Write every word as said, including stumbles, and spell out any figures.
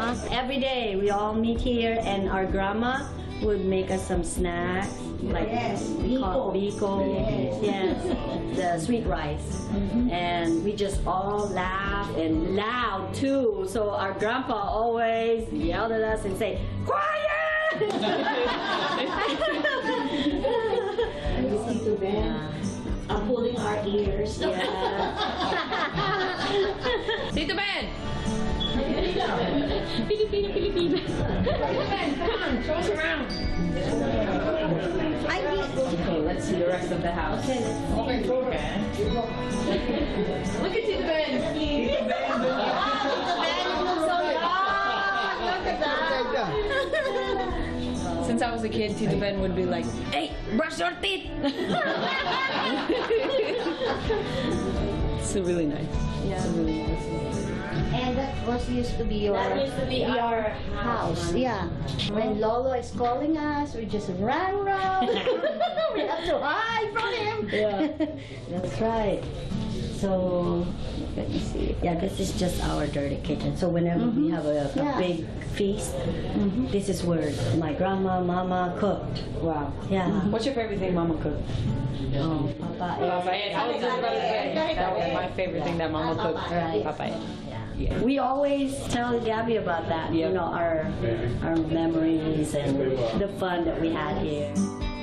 grandma. Every day we all meet here, and our grandma would make us some snacks, like yes, we call biko. biko, yes, the sweet rice, mm-hmm. and we just all laugh and loud too. So our grandpa always yelled at us and say, "Quiet!" Tito Ben are pulling our ears. Yeah. Tito Ben! Filipino, Filipino. Tito Ben, come on, show us around. I Okay, let's see the rest of the house. Okay, okay. Look at Tito Ben! Tito Ben! Look at that. Since I was a kid, Tito Ben would be like, "Hey, brush your teeth!" So really nice. Yeah. So really nice. And that was used to be your That used to be our house. Yeah. When Lolo is calling us, we just run around. We have to hide from him. Yeah, that's right. So, let me see. Yeah, this is just our dirty kitchen. So whenever mm-hmm. we have a, a yeah. big feast, mm-hmm. this is where my grandma, mama cooked. Wow. Yeah. Mm-hmm. What's your favorite thing Mama cooked? Oh, Papa Papa Ed. I was just about to say, that was my favorite thing that Mama cooked. Right. Papa Ed. Yeah. We always tell Gabby about that, yep. you know, our our memories and the fun that we had here.